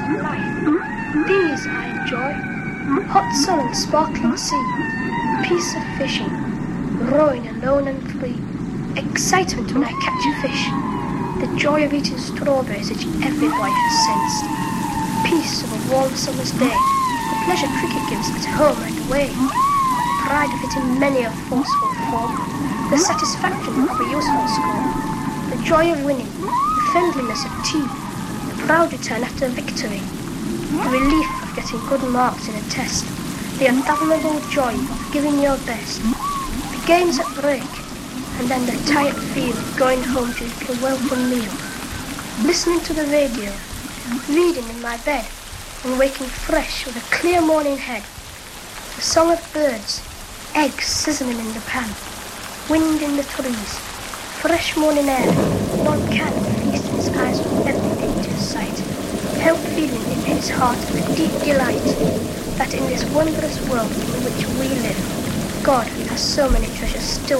of life. These I enjoy. Hot sun and sparkling sea, peace of fishing, rowing alone and free, excitement when I catch a fish, the joy of eating strawberries which every boy has sensed, peace of a warm summer's day, the pleasure cricket gives at home and away, the pride of hitting many a forceful form, the satisfaction of a useful score, the joy of winning, the friendliness of tea, the proud return after victory, the relief of getting good marks in a test, the unfathomable joy of giving your best, the games at break, and then the tired feel of going home to eat a welcome meal, listening to the radio, reading in my bed, and waking fresh with a clear morning head, the song of birds, eggs sizzling in the pan, wind in the trees, fresh morning air. One can feast his eyes with every nature's sight, help feeling in his heart a deep delight that in this wondrous world in which we live, God has so many treasures still